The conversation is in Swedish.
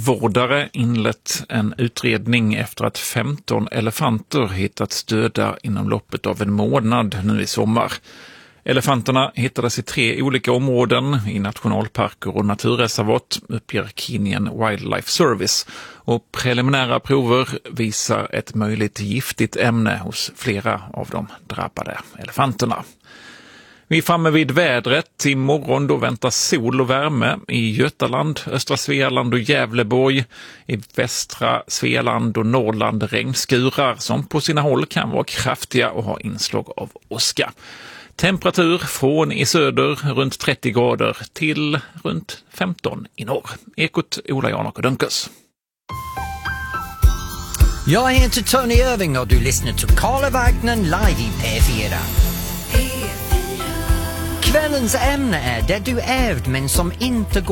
viltvårdare inlett en utredning efter att 15 elefanter hittats döda inom loppet av en månad nu i sommar. Elefanterna hittades i 3 olika områden i nationalparker och naturreservat, uppger Kenyan Wildlife Service. Och preliminära prover visar ett möjligt giftigt ämne hos flera av de drabbade elefanterna. Vi är framme vid vädret. Imorgon då väntas sol och värme i Götaland, östra Svealand och Gävleborg. I västra Svealand och Norrland regnskurar som på sina håll kan vara kraftiga och ha inslag av åska. Temperatur från i söder runt 30 grader till runt 15 i norr. Ekot Ola Janok och Dunkers. Jag heter Tony Irving och du lyssnar till Karla Wagner live i P4. Kvällens ämne är det du ärvt men som inte går